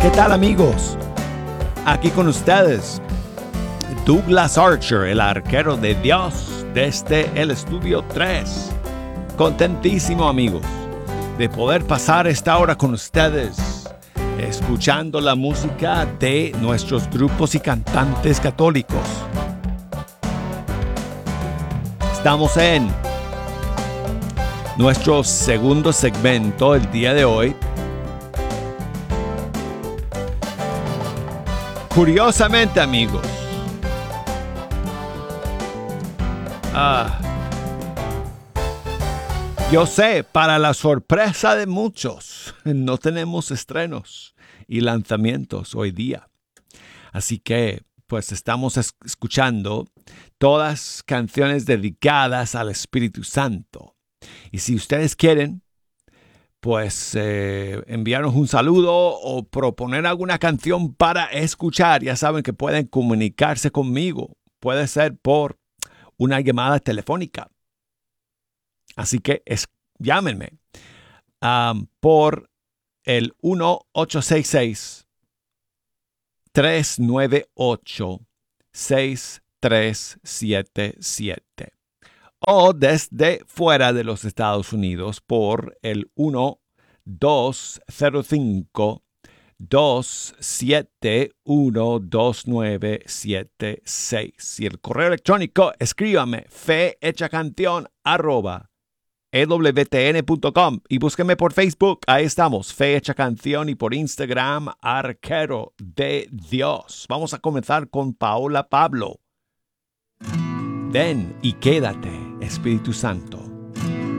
¿Qué tal, amigos? Aquí con ustedes, Douglas Archer, el arquero de Dios, desde el estudio 3. Contentísimo, amigos, de poder pasar esta hora con ustedes, escuchando la música de nuestros grupos y cantantes católicos. Estamos en nuestro segundo segmento el día de hoy. Curiosamente, amigos, yo sé, para la sorpresa de muchos, no tenemos estrenos y lanzamientos hoy día. Así que, pues, estamos escuchando todas canciones dedicadas al Espíritu Santo. Y si ustedes quieren, pues enviarnos un saludo o proponer alguna canción para escuchar, ya saben que pueden comunicarse conmigo. Puede ser por una llamada telefónica. Así que llámenme por el 1-866-398-6377 o desde fuera de los Estados Unidos por el 1-205-271-2976. Y el correo electrónico, escríbame fehechacanción@ewtn.com y búsqueme por Facebook, ahí estamos, Fe Hecha Canción, y por Instagram, Arquero de Dios. Vamos a comenzar con Paola Pablo. Ven y quédate, Espíritu Santo.